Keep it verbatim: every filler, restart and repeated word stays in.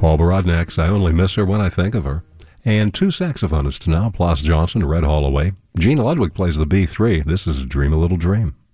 Paul Borodnik's I Only Miss Her When I Think of Her. And two saxophonists now, Plas Johnson, Red Holloway. Gene Ludwig plays the B three. This is Dream a Little Dream.